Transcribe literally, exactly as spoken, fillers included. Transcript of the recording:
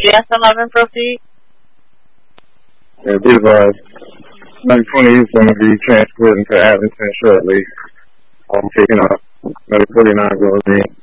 Yes, eleven, proceed. Yeah, this uh, number twenty is going to be transported to Addington shortly. I'm taking up number forty-nine goes in.